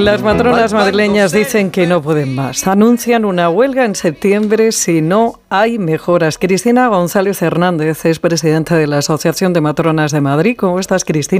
Las matronas madrileñas dicen que no pueden más. Anuncian una huelga en septiembre si no hay mejoras. Cristina González Hernández es presidenta de la Asociación de Matronas de Madrid. ¿Cómo estás, Cristina?